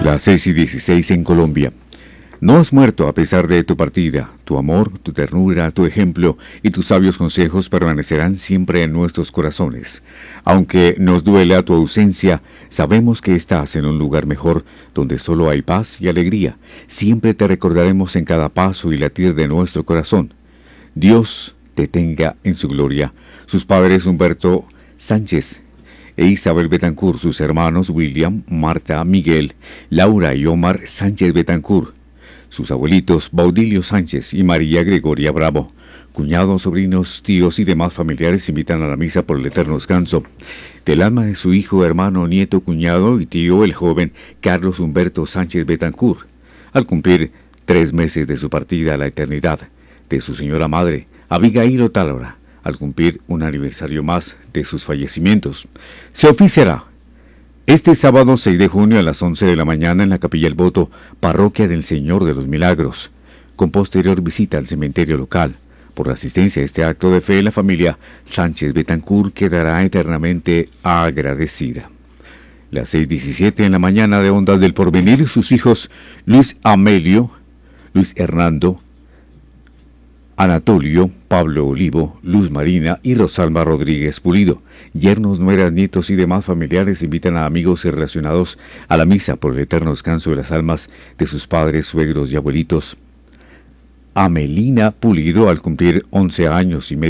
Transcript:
Las 6:16 en Colombia. No has muerto a pesar de tu partida. Tu amor, tu ternura, tu ejemplo y tus sabios consejos permanecerán siempre en nuestros corazones. Aunque nos duela tu ausencia, sabemos que estás en un lugar mejor, donde solo hay paz y alegría. Siempre te recordaremos en cada paso y latir de nuestro corazón. Dios te tenga en su gloria. Sus padres Humberto Sánchez e Isabel Betancourt, sus hermanos William, Marta, Miguel, Laura y Omar Sánchez Betancourt, sus abuelitos Baudilio Sánchez y María Gregoria Bravo, cuñados, sobrinos, tíos y demás familiares invitan a la misa por el eterno descanso del alma de su hijo, hermano, nieto, cuñado y tío, el joven Carlos Humberto Sánchez Betancourt, al cumplir 3 meses de su partida a la eternidad, de su señora madre, Abigail Otálora, al cumplir un aniversario más de sus fallecimientos. Se oficiará este sábado 6 de junio a las 11 de la mañana en la Capilla El Voto, Parroquia del Señor de los Milagros, con posterior visita al cementerio local. Por la asistencia a este acto de fe, la familia Sánchez Betancourt quedará eternamente agradecida. Las 6:17 en la mañana de Ondas del Porvenir, sus hijos Luis Amelio, Luis Hernando, Anatolio, Pablo Olivo, Luz Marina y Rosalba Rodríguez Pulido, yernos, nueras, nietos y demás familiares invitan a amigos y relacionados a la misa por el eterno descanso de las almas de sus padres, suegros y abuelitos. Amelina Pulido, al cumplir 11 años y medio